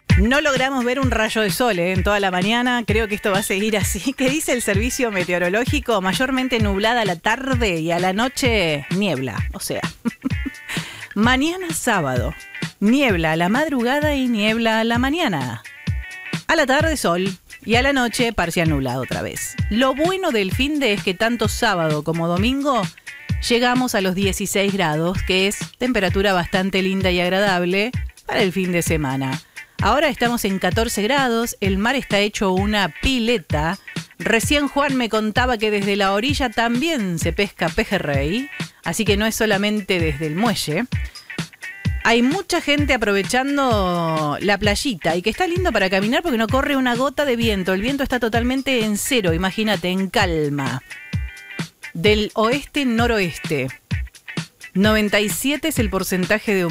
No logramos ver un rayo de sol en toda la mañana. Creo que esto va a seguir así. ¿Qué dice el servicio meteorológico? Mayormente nublada a la tarde y a la noche niebla. O sea, mañana sábado, niebla a la madrugada y niebla a la mañana. A la tarde sol y a la noche parcial nublado otra vez. Lo bueno del finde es que tanto sábado como domingo llegamos a los 16 grados, que es temperatura bastante linda y agradable para el fin de semana. Ahora estamos en 14 grados, el mar está hecho una pileta. Recién Juan me contaba que desde la orilla también se pesca pejerrey, así que no es solamente desde el muelle. Hay mucha gente aprovechando la playita y que está lindo para caminar porque no corre una gota de viento. El viento está totalmente en cero, imagínate, en calma. Del oeste-noroeste. 97 es el porcentaje de humedad.